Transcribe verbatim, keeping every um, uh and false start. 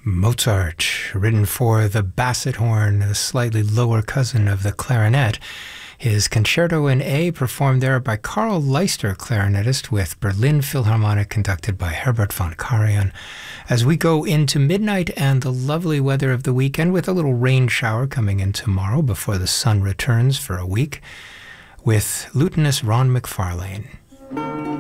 Mozart, written for the basset horn, the slightly lower cousin of the clarinet. His Concerto in A, performed there by Carl Leister, clarinetist, with Berlin Philharmonic, conducted by Herbert von Karajan. As we go into midnight and the lovely weather of the weekend, with a little rain shower coming in tomorrow before the sun returns for a week, with lutenist Ron McFarlane.